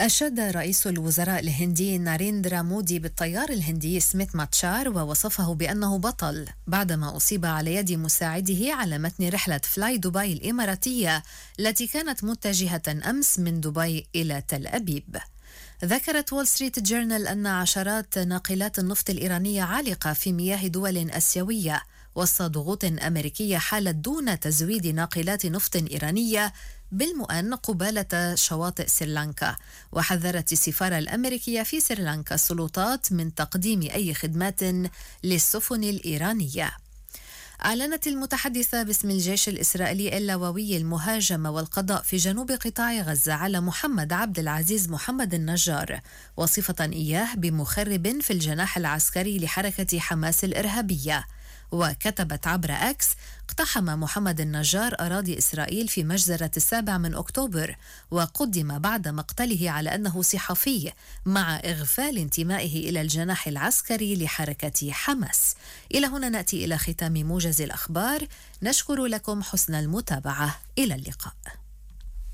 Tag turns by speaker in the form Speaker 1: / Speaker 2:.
Speaker 1: أشاد رئيس الوزراء الهندي ناريندرا مودي بالطيار الهندي سميث ماتشار ووصفه بأنه بطل بعدما أصيب على يد مساعده على متن رحلة فلاي دبي الإماراتية التي كانت متجهة أمس من دبي إلى تل أبيب. ذكرت وول ستريت جورنال أن عشرات ناقلات النفط الإيرانية عالقة في مياه دول آسيوية وسط ضغوط أمريكية حالت دون تزويد ناقلات نفط إيرانية بالمؤن قبالة شواطئ سريلانكا. وحذرت السفارة الأمريكية في سريلانكا السلطات من تقديم أي خدمات للسفن الإيرانية. أعلنت المتحدثة باسم الجيش الإسرائيلي اللواوي المهاجمة والقضاء في جنوب قطاع غزة على محمد عبد العزيز محمد النجار، وصفة إياه بمخرب في الجناح العسكري لحركة حماس الإرهابية. وكتبت عبر أكس: اقتحم محمد النجار أراضي إسرائيل في مجزرة 7 أكتوبر، وقدم بعد مقتله على أنه صحفي مع إغفال انتمائه إلى الجناح العسكري لحركة حماس. إلى هنا نأتي إلى ختام موجز الأخبار، نشكر لكم حسن المتابعة، إلى اللقاء.